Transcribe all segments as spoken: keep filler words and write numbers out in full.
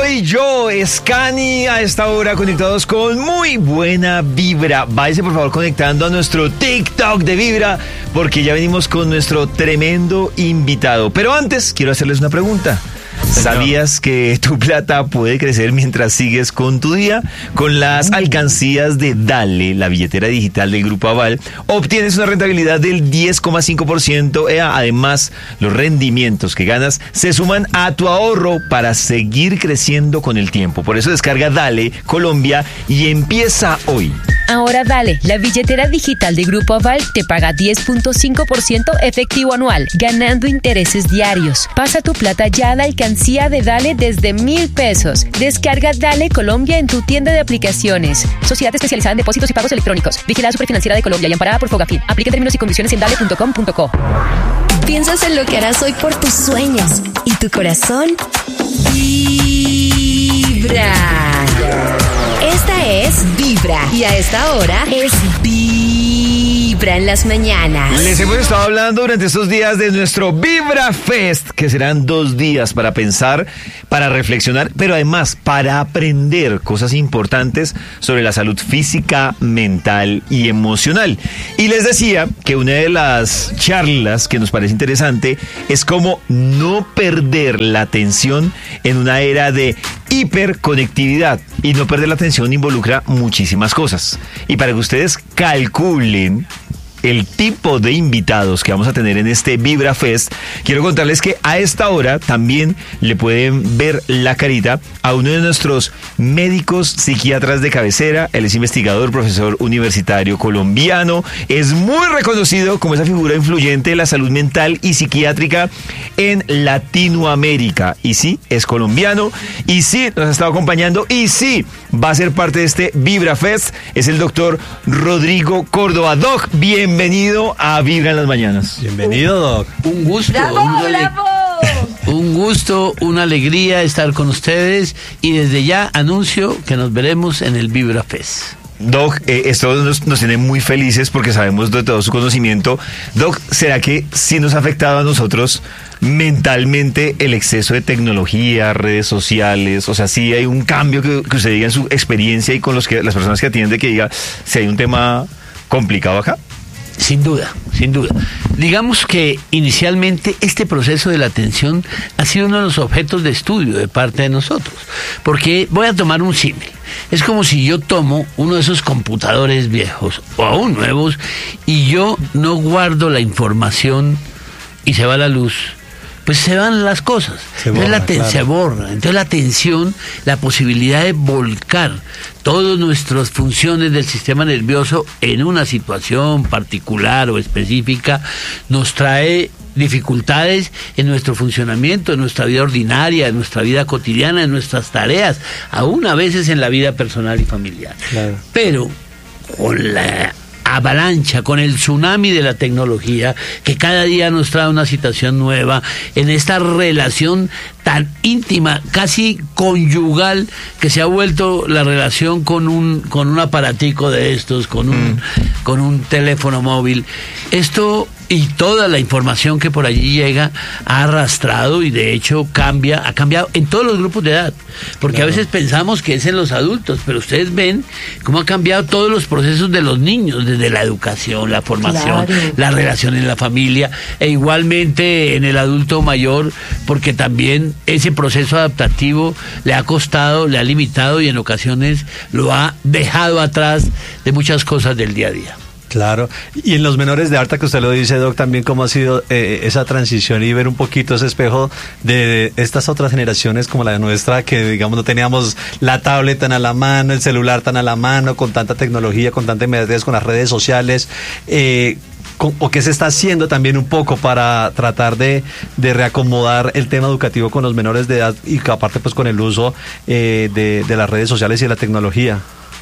y yo, Scani, a esta hora conectados con muy buena vibra. Váyase por favor conectando a nuestro TikTok de Vibra, porque ya venimos con nuestro tremendo invitado. Pero antes, quiero hacerles una pregunta. ¿Sabías que tu plata puede crecer mientras sigues con tu día? Con las alcancías de Dale, la billetera digital del Grupo Aval, obtienes una rentabilidad del diez coma cinco por ciento. Además, los rendimientos que ganas se suman a tu ahorro para seguir creciendo con el tiempo. Por eso descarga Dale Colombia y empieza hoy. Ahora Dale, la billetera digital de Grupo Aval te paga diez punto cinco por ciento efectivo anual, ganando intereses diarios. Pasa tu plata ya a la alcancía de Dale desde mil pesos. Descarga Dale Colombia en tu tienda de aplicaciones. Sociedad especializada en depósitos y pagos electrónicos. Vigilada Superfinanciera de Colombia y amparada por Fogafín. Aplica términos y condiciones en dale punto com punto co. Piensas en lo que harás hoy por tus sueños y tu corazón vibra. Esta es Vibra y a esta hora es Vibra en las mañanas. Les hemos estado hablando durante estos días de nuestro Vibra Fest, que serán dos días para pensar, para reflexionar, pero además para aprender cosas importantes sobre la salud física, mental y emocional. Y les decía que una de las charlas que nos parece interesante es cómo no perder la atención en una era de hiperconectividad. Y no perder la atención involucra muchísimas cosas. Y para que ustedes calculen el tipo de invitados que vamos a tener en este Vibra Fest, quiero contarles que a esta hora también le pueden ver la carita a uno de nuestros médicos psiquiatras de cabecera. Él es investigador, profesor universitario colombiano, es muy reconocido como esa figura influyente de la salud mental y psiquiátrica en Latinoamérica. Y sí, es colombiano, y sí, nos ha estado acompañando, y sí, va a ser parte de este Vibra Fest. Es el doctor Rodrigo Córdoba. Doc, bien Bienvenido a Vibra en las mañanas. Bienvenido, Doc. Un gusto. ¡Bravo, un bravo! Un gusto, una alegría estar con ustedes y desde ya anuncio que nos veremos en el Vibra Fest. Doc, eh, esto nos, nos tiene muy felices porque sabemos de todo su conocimiento. Doc, ¿será que sí nos ha afectado a nosotros mentalmente el exceso de tecnología, redes sociales? O sea, sí hay un cambio que, que usted diga en su experiencia y con los que las personas que atiende, que diga si hay un tema complicado acá. Sin duda, sin duda. Digamos que inicialmente este proceso de la atención ha sido uno de los objetos de estudio de parte de nosotros. Porque voy a tomar un símil. Es como si yo tomo uno de esos computadores viejos o aún nuevos y yo no guardo la información y se va la luz. Pues se van las cosas, se borra, entonces la claro. se borra. Entonces la atención, la posibilidad de volcar todas nuestras funciones del sistema nervioso en una situación particular o específica, nos trae dificultades en nuestro funcionamiento, en nuestra vida ordinaria, en nuestra vida cotidiana, en nuestras tareas, aún a veces en la vida personal y familiar. Claro. Pero con la avalancha, con el tsunami de la tecnología, que cada día nos trae una situación nueva, en esta relación tan íntima, casi conyugal, que se ha vuelto la relación con un, con un aparatico de estos, con un, mm. con un teléfono móvil. Esto y toda la información que por allí llega ha arrastrado y de hecho cambia, ha cambiado en todos los grupos de edad, porque claro. a veces pensamos que es en los adultos, pero ustedes ven cómo ha cambiado todos los procesos de los niños, desde la educación, la formación, claro. la relación en la familia, e igualmente en el adulto mayor, porque también ese proceso adaptativo le ha costado, le ha limitado y en ocasiones lo ha dejado atrás de muchas cosas del día a día. Claro, y en los menores de alta, que usted lo dice, Doc, también cómo ha sido eh, esa transición y ver un poquito ese espejo de estas otras generaciones como la nuestra, que digamos no teníamos la tablet tan a la mano, el celular tan a la mano, con tanta tecnología, con tanta inmediatez, con las redes sociales, eh, con, o qué se está haciendo también un poco para tratar de, de reacomodar el tema educativo con los menores de edad y que aparte pues con el uso eh, de, de las redes sociales y de la tecnología.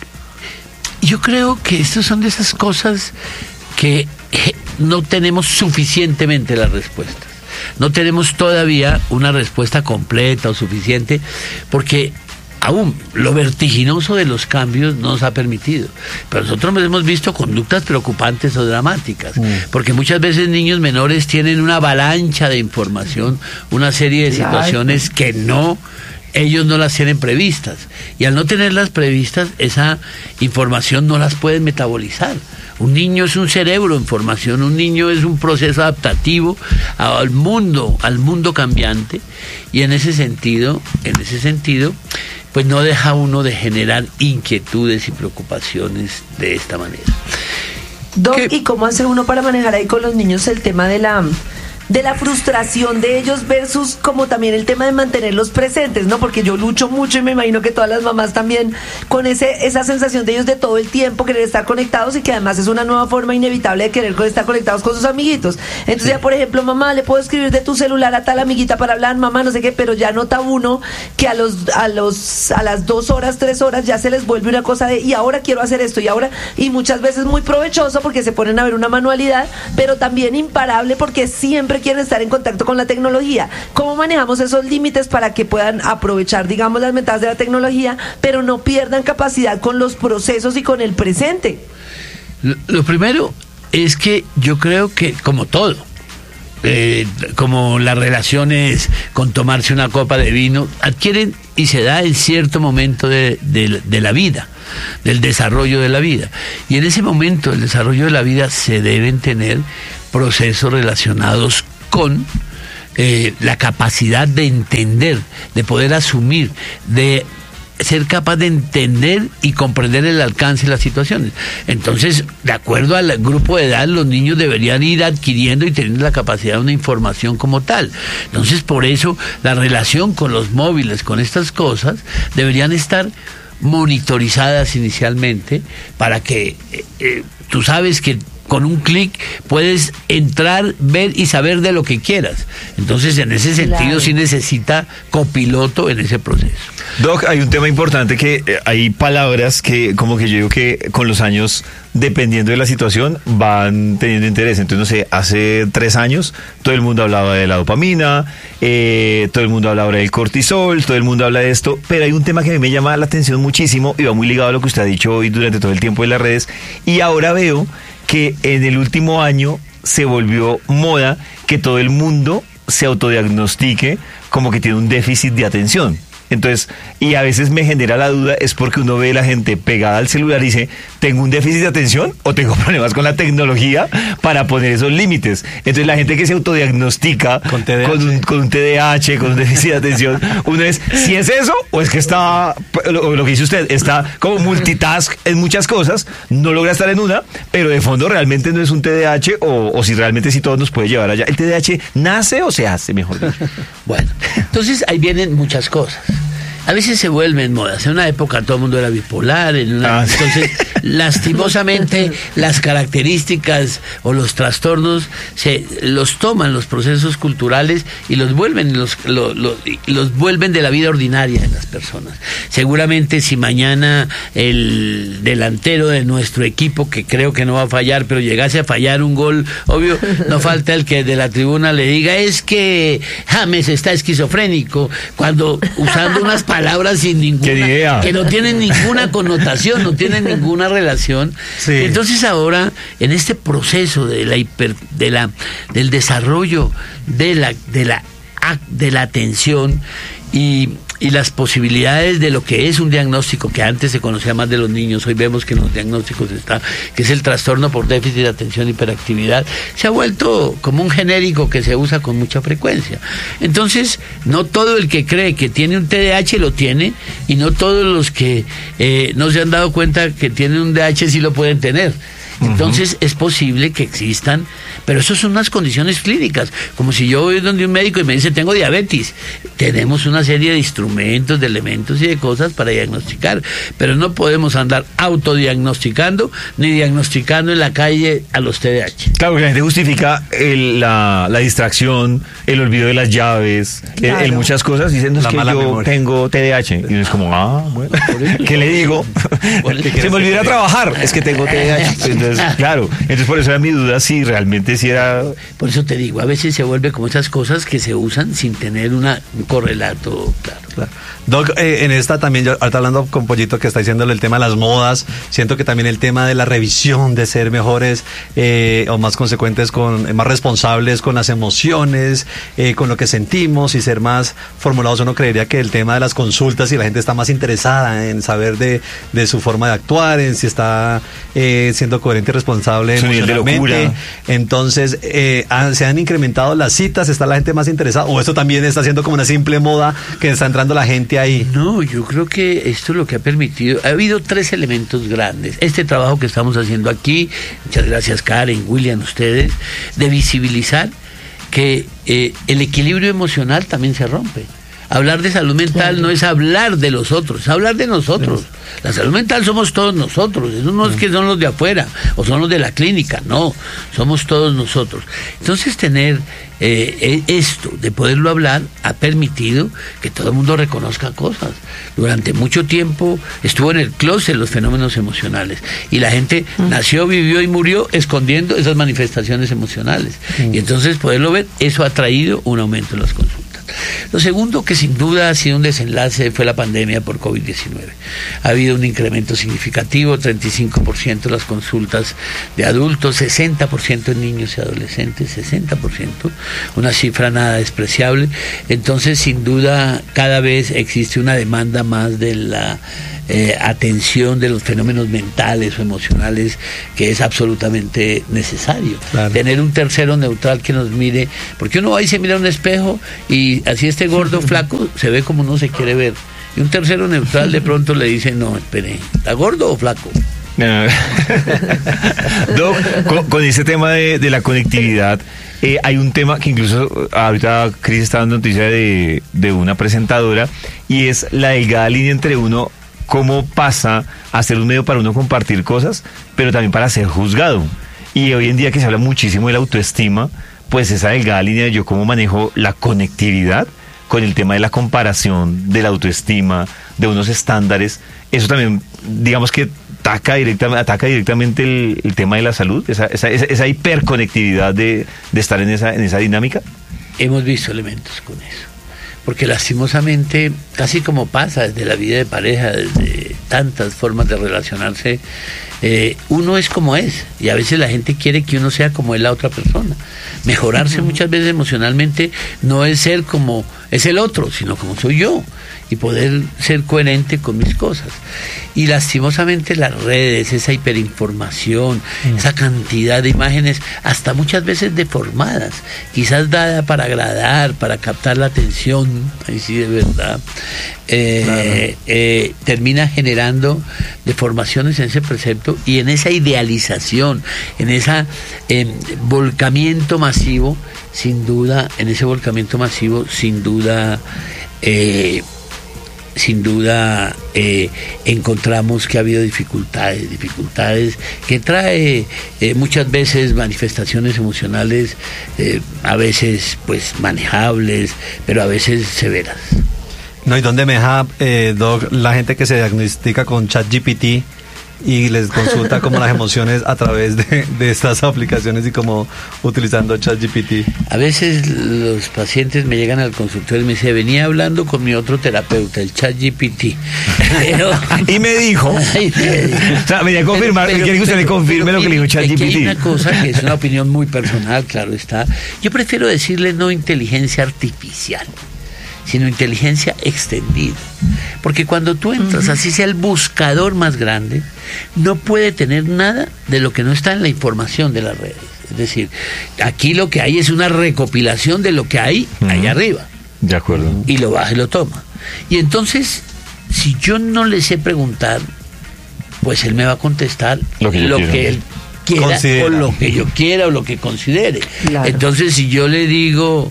Yo creo que estas son de esas cosas que no tenemos suficientemente las respuestas. No tenemos todavía una respuesta completa o suficiente, porque aún lo vertiginoso de los cambios nos ha permitido. Pero nosotros hemos visto conductas preocupantes o dramáticas, mm. porque muchas veces niños menores tienen una avalancha de información, una serie de situaciones que no ellos no las tienen previstas. Y al no tenerlas previstas, esa información no las pueden metabolizar. Un niño es un cerebro en formación, un niño es un proceso adaptativo al mundo, al mundo cambiante, y en ese sentido, en ese sentido, pues no deja uno de generar inquietudes y preocupaciones de esta manera. Doc, ¿Qué? ¿y cómo hace uno para manejar ahí con los niños el tema de la de la frustración de ellos versus como también el tema de mantenerlos presentes, ¿no? Porque yo lucho mucho y me imagino que todas las mamás también con ese esa sensación de ellos de todo el tiempo querer estar conectados y que además es una nueva forma inevitable de querer estar conectados con sus amiguitos. Entonces sí. Ya, por ejemplo, mamá, le puedo escribir de tu celular a tal amiguita para hablar, mamá, no sé qué, pero ya nota uno que a los a los a las dos horas, tres horas ya se les vuelve una cosa de y ahora quiero hacer esto y ahora, y muchas veces muy provechoso porque se ponen a ver una manualidad, pero también imparable porque siempre quieren estar en contacto con la tecnología. ¿Cómo manejamos esos límites para que puedan aprovechar, digamos, las ventajas de la tecnología, pero no pierdan capacidad con los procesos y con el presente? Lo, lo primero es que yo creo que, como todo, eh, como las relaciones con tomarse una copa de vino, adquieren y se da en cierto momento de, de, de la vida, del desarrollo de la vida. Y en ese momento del desarrollo de la vida se deben tener procesos relacionados con eh, la capacidad de entender, de poder asumir, de ser capaz de entender y comprender el alcance de las situaciones. Entonces, de acuerdo al grupo de edad, los niños deberían ir adquiriendo y teniendo la capacidad de una información como tal. Entonces, por eso, la relación con los móviles, con estas cosas, deberían estar monitorizadas inicialmente para que eh, eh, tú sabes que con un clic puedes entrar, ver y saber de lo que quieras. Entonces, en ese sentido, claro, sí necesita copiloto en ese proceso. Doc, hay un tema importante que eh, hay palabras que como que yo digo que con los años, dependiendo de la situación, van teniendo interés. Entonces, no sé, hace tres años todo el mundo hablaba de la dopamina, eh, todo el mundo hablaba del cortisol, todo el mundo habla de esto, pero hay un tema que a mí me llama la atención muchísimo y va muy ligado a lo que usted ha dicho hoy durante todo el tiempo en las redes, y ahora veo que en el último año se volvió moda que todo el mundo se autodiagnostique como que tiene un déficit de atención. Entonces, y a veces me genera la duda, es porque uno ve a la gente pegada al celular y dice, ¿tengo un déficit de atención o tengo problemas con la tecnología para poner esos límites? Entonces, la gente que se autodiagnostica con, con, un, con un T D A H, con un déficit de atención, uno es, si es eso o es que está, lo, lo que dice usted, está como multitask en muchas cosas, no logra estar en una, pero de fondo realmente no es un T D A H o, o si realmente sí todo nos puede llevar allá. ¿El T D A H nace o se hace, mejor dicho? Bueno, entonces ahí vienen muchas cosas. A veces se vuelven modas. En una época todo el mundo era bipolar, en una... ah, sí. Entonces, lastimosamente, las características o los trastornos se los toman los procesos culturales y los vuelven, los, los, los, los vuelven de la vida ordinaria de las personas. Seguramente si mañana el delantero de nuestro equipo, que creo que no va a fallar, pero llegase a fallar un gol, obvio, no falta el que de la tribuna le diga, es que James está esquizofrénico, cuando usando unas palabras palabras sin ninguna, que no tienen ninguna connotación, no tienen ninguna relación. Sí. Entonces ahora, en este proceso de la hiper, de la, del desarrollo de la, de la, de la atención y, y las posibilidades de lo que es un diagnóstico que antes se conocía más de los niños, hoy vemos que en los diagnósticos está, que es el trastorno por déficit de atención e hiperactividad, se ha vuelto como un genérico que se usa con mucha frecuencia. Entonces, no todo el que cree que tiene un T D A H lo tiene, y no todos los que eh, no se han dado cuenta que tienen un D H sí lo pueden tener. Entonces, uh-huh, es posible que existan, pero eso son unas condiciones clínicas, como si yo voy donde un médico y me dice tengo diabetes. Tenemos una serie de instrumentos, de elementos y de cosas para diagnosticar, pero no podemos andar autodiagnosticando ni diagnosticando en la calle a los T D A H. Claro, que la gente justifica el, la, la distracción, el olvido de las llaves, claro, el, el muchas cosas, diciendo es que yo memoria. tengo T D A H, y es como, ah, bueno, ¿qué le digo? Se me olvidó trabajar, es que tengo T D A H. Entonces, claro, entonces por eso era mi duda si realmente si era... Por eso te digo, a veces se vuelve como esas cosas que se usan sin tener una, un correlato claro. Doc, eh, en esta también, yo ahorita hablando con Pollito que está diciéndole el tema de las modas, siento que también el tema de la revisión, de ser mejores eh, o más consecuentes, con eh, más responsables con las emociones, eh, con lo que sentimos y ser más formulados. Uno creería que el tema de las consultas, y la gente está más interesada en saber de, de su forma de actuar, en si está eh, siendo coherente y responsable su nivel de locura. Entonces, eh, han, se han incrementado las citas, está la gente más interesada, o esto también está siendo como una simple moda que está entrando la gente ahí. No, yo creo que esto es lo que ha permitido. Ha habido tres elementos grandes. Este trabajo que estamos haciendo aquí, muchas gracias Karen, William, ustedes, de visibilizar que eh, el equilibrio emocional también se rompe. Hablar de salud mental claro. no es hablar de los otros, es hablar de nosotros. La salud mental somos todos nosotros, eso no es que son los de afuera o son los de la clínica, no, somos todos nosotros. Entonces tener eh, esto de poderlo hablar ha permitido que todo el mundo reconozca cosas. Durante mucho tiempo estuvo en el closet los fenómenos emocionales y la gente mm. nació, vivió y murió escondiendo esas manifestaciones emocionales. Mm. Y entonces poderlo ver, eso ha traído un aumento en las consultas. Lo segundo, que sin duda ha sido un desenlace, fue la pandemia por COVID diecinueve. Ha habido un incremento significativo, treinta y cinco por ciento las consultas de adultos, sesenta por ciento en niños y adolescentes, sesenta por ciento, una cifra nada despreciable. Entonces, sin duda, cada vez existe una demanda más de la Eh, atención de los fenómenos mentales o emocionales, que es absolutamente necesario. Claro. Tener un tercero neutral que nos mire, porque uno va y se mira a un espejo y así este gordo flaco se ve como uno se quiere ver, y un tercero neutral de pronto le dice, no, espere, ¿está gordo o flaco? Doc, con, con ese tema de, de la conectividad, eh, hay un tema que incluso ahorita Cris está dando noticia de, de una presentadora, y es la delgada línea entre uno, cómo pasa a ser un medio para uno compartir cosas, pero también para ser juzgado. Y hoy en día que se habla muchísimo de la autoestima, pues esa delgada línea de yo cómo manejo la conectividad con el tema de la comparación, de la autoestima, de unos estándares, eso también, digamos que ataca directamente, ataca directamente el, el tema de la salud, esa, esa, esa hiperconectividad de, de estar en esa, en esa dinámica. Hemos visto elementos con eso. Porque lastimosamente, casi como pasa desde la vida de pareja, desde tantas formas de relacionarse, eh, uno es como es, y a veces la gente quiere que uno sea como es la otra persona. Mejorarse muchas veces emocionalmente no es ser como es el otro, sino como soy yo, y poder ser coherente con mis cosas. Y lastimosamente las redes, esa hiperinformación, mm. esa cantidad de imágenes, hasta muchas veces deformadas, quizás dada para agradar, para captar la atención, ahí sí de verdad, eh, claro. eh, termina generando deformaciones en ese precepto y en esa idealización, en ese eh, volcamiento masivo, sin duda, en ese volcamiento masivo, sin duda, eh, sin duda eh, encontramos que ha habido dificultades, dificultades que trae eh, muchas veces manifestaciones emocionales, eh, a veces pues manejables, pero a veces severas. No, ¿y dónde me deja, eh, Doc, la gente que se diagnostica con ChatGPT y les consulta como las emociones a través de, de estas aplicaciones y como utilizando ChatGPT? A veces los pacientes me llegan al consultorio y me dicen, venía hablando con mi otro terapeuta, el ChatGPT. Pero... y me dijo, Ay, me dijo. O sea, venía a confirmar, quiere que usted le confirme lo que le dijo ChatGPT. Hay una cosa que es una opinión muy personal, claro está. Yo prefiero decirle no inteligencia artificial, sino inteligencia extendida. Porque cuando tú entras, uh-huh. así sea el buscador más grande, no puede tener nada de lo que no está en la información de las redes. Es decir, aquí lo que hay es una recopilación de lo que hay uh-huh. allá arriba. De acuerdo. Y lo baja y lo toma. Y entonces, si yo no le sé preguntar, pues él me va a contestar lo que, lo que él quiera, considera. O lo que yo quiera o lo que considere. Claro. Entonces, si yo le digo...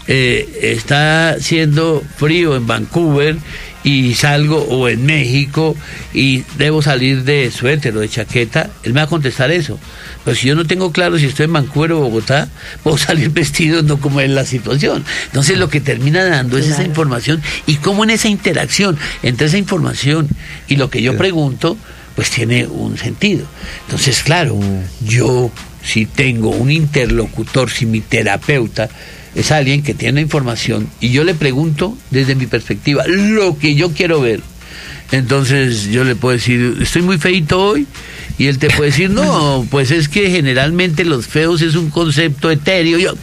Eh, está haciendo frío en Vancouver y salgo, o en México, y debo salir de suéter o de chaqueta, él me va a contestar eso. Pero si yo no tengo claro si estoy en Vancouver o Bogotá, puedo salir vestido no como es la situación. Entonces lo que termina dando es claro. esa información, y cómo en esa interacción entre esa información y lo que yo pregunto, pues tiene un sentido. Entonces, claro, yo si tengo un interlocutor, si mi terapeuta es alguien que tiene información y yo le pregunto desde mi perspectiva lo que yo quiero ver. Entonces yo le puedo decir, estoy muy feito hoy, y él te puede decir, no, pues es que generalmente los feos es un concepto etéreo. Yo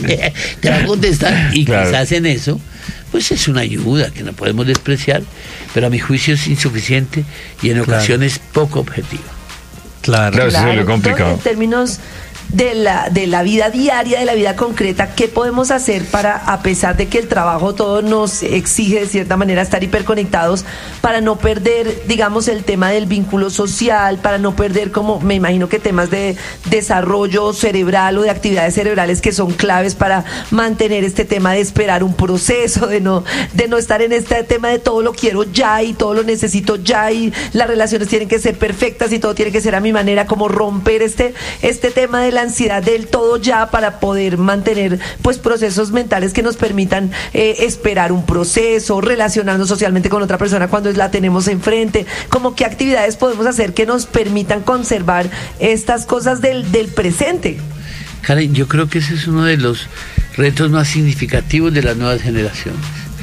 te va a contestar, y claro. quizás en eso pues es una ayuda que no podemos despreciar, pero a mi juicio es insuficiente y en ocasiones claro. poco objetiva. Claro, claro, eso es lo complicado. En términos de la, de la vida diaria, de la vida concreta, ¿qué podemos hacer para, a pesar de que el trabajo todo nos exige de cierta manera estar hiperconectados, para no perder, digamos, el tema del vínculo social, para no perder, como me imagino que temas de desarrollo cerebral o de actividades cerebrales que son claves para mantener este tema de esperar un proceso, de no, de no estar en este tema de todo lo quiero ya y todo lo necesito ya y las relaciones tienen que ser perfectas y todo tiene que ser a mi manera, como romper este, este tema de la ansiedad del todo ya para poder mantener pues procesos mentales que nos permitan eh, esperar un proceso, relacionarnos socialmente con otra persona cuando la tenemos enfrente, como qué actividades podemos hacer que nos permitan conservar estas cosas del, del presente. Karen, yo creo que ese es uno de los retos más significativos de las nuevas generaciones.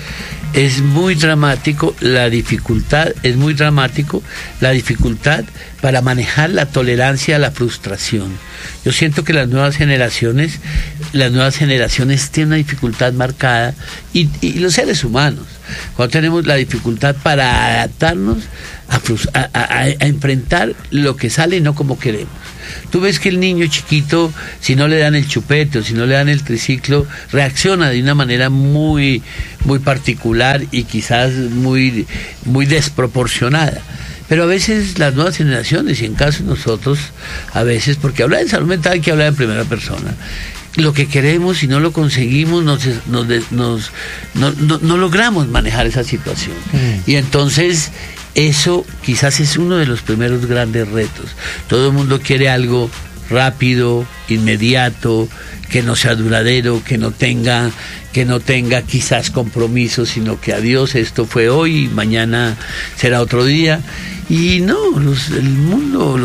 Es muy dramático la dificultad, es muy dramático la dificultad para manejar la tolerancia a la frustración. Yo siento que las nuevas generaciones, las nuevas generaciones tienen una dificultad marcada, y, y los seres humanos, cuando tenemos la dificultad para adaptarnos a, a, a, a enfrentar lo que sale y no como queremos. Tú ves que el niño chiquito, si no le dan el chupete o si no le dan el triciclo, reacciona de una manera muy, muy particular y quizás muy, muy desproporcionada. Pero a veces las nuevas generaciones, y en caso de nosotros, a veces, porque hablar de salud mental hay que hablar en primera persona, lo que queremos y no lo conseguimos, nos, nos, nos, no, no, no logramos manejar esa situación. Mm. Y entonces eso quizás es uno de los primeros grandes retos. Todo el mundo quiere algo rápido, inmediato, que no sea duradero, que no tenga, que no tenga quizás compromiso, sino que adiós, esto fue hoy y mañana será otro día. Y no, los, el mundo...